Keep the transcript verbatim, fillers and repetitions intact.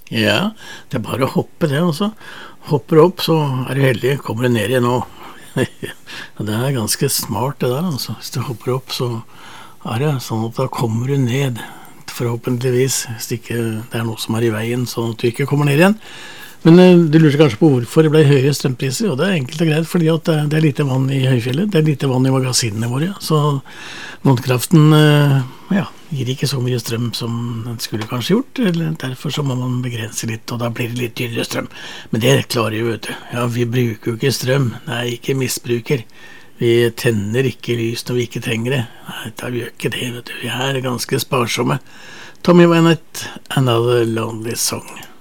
Ja, det er bare å hoppe det, altså. Hopper opp, så er du heldig, kommer du ned igjen nå. Det er ganske smart det der, altså. Hvis du hopper opp, så er det sånn at da kommer du ned, forhåpentligvis, hvis ikke det er noe som er i veien, sånn at du ikke kommer ned igjen. Men eh, du lurte kanskje på hvorfor det ble høye strømpriser, og det er enkelt og greit, fordi at det, det er lite vann i høyfjellet, det er lite vann i magasinene våre, så vannkraften eh, ja, gir ikke så mye strøm som den skulle kanskje gjort, eller derfor så må man begrense litt, og da blir det litt dyrere strøm. Men det klarer jo, vet du. Ja, vi bruker jo ikke strøm, nei, ikke misbruker. Vi tenner ikke lys når vi ikke trenger det. Nei, da gjør ikke det, vet du. Vi er ganske sparsomme. Tommy Wynette, Another Lonely Song.